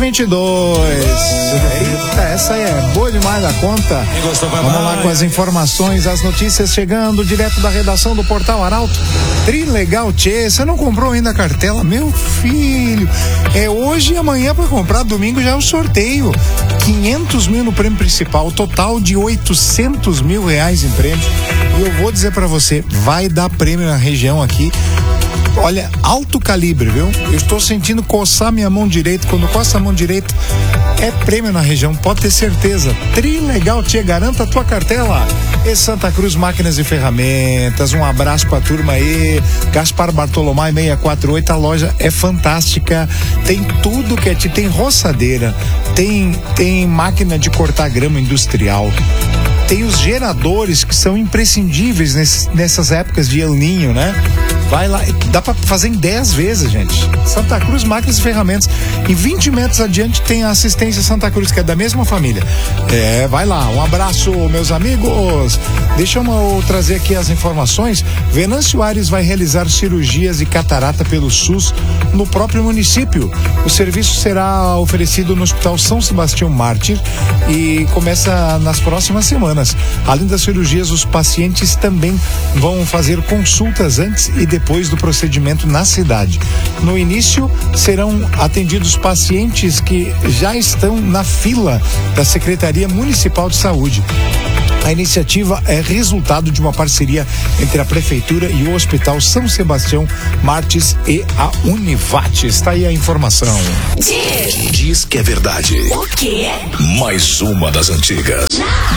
7h22. Eita, essa aí é boa demais da conta. Vamos lá com as informações, as notícias chegando direto da redação do Portal Arauto. Trilegal, tchê, você não comprou ainda a cartela? Meu filho, é hoje e amanhã para comprar, domingo já é o sorteio. 500 mil no prêmio principal, total de 800 mil reais em prêmio. E eu vou dizer para você, vai dar prêmio na região aqui. Olha, alto calibre, viu? Eu estou sentindo coçar minha mão direita. Quando coça a mão direita, é prêmio na região, pode ter certeza. Trilegal, tia, garanta a tua cartela. E Santa Cruz Máquinas e Ferramentas, um abraço pra turma aí. Gaspar Bartolomé 648, a loja é fantástica. Tem tudo que tem roçadeira, tem máquina de cortar grama industrial. Tem os geradores que são imprescindíveis nessas épocas de El Ninho, né? Vai lá, dá pra fazer em 10 vezes, gente. Santa Cruz Máquinas e Ferramentas. Em 20 metros adiante tem a Assistência Santa Cruz, que é da mesma família. Vai lá, um abraço, meus amigos. Deixa eu trazer aqui as informações. Venâncio Aires vai realizar cirurgias de catarata pelo SUS no próprio município. O serviço será oferecido no Hospital São Sebastião Mártir e começa nas próximas semanas. Além das cirurgias, os pacientes também vão fazer consultas antes e depois do procedimento na cidade. No início, serão atendidos pacientes que já estão na fila da Secretaria Municipal de Saúde. A iniciativa é resultado de uma parceria entre a Prefeitura e o Hospital São Sebastião Martins e a Univat. Está aí a informação. Diz que é verdade. O quê? Mais uma das antigas.